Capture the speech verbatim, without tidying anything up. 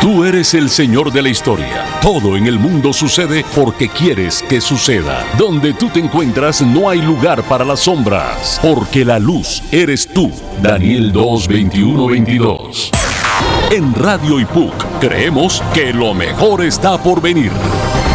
Tú eres el Señor de la historia. Todo en el mundo sucede porque quieres que suceda. Donde tú te encuentras no hay lugar para las sombras, porque la luz eres tú. Daniel dos, veintiuno, veintidós. En Radio I P U C creemos que lo mejor está por venir.